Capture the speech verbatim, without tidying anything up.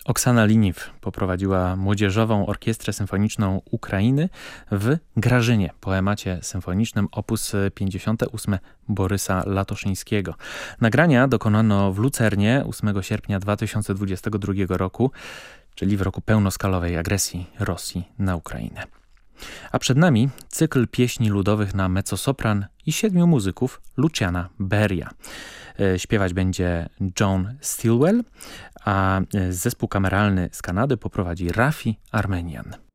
Oksana Liniw poprowadziła Młodzieżową Orkiestrę Symfoniczną Ukrainy w Grażynie, poemacie symfonicznym op. pięćdziesiąte ósme Borysa Latoszyńskiego. Nagrania dokonano w Lucernie ósmego sierpnia dwa tysiące dwudziestego drugiego roku, czyli w roku pełnoskalowej agresji Rosji na Ukrainę. A przed nami cykl pieśni ludowych na mezzosopran i siedmiu muzyków Luciana Beria. Śpiewać będzie John Stilwell, a zespół kameralny z Kanady poprowadzi Rafi Armenian.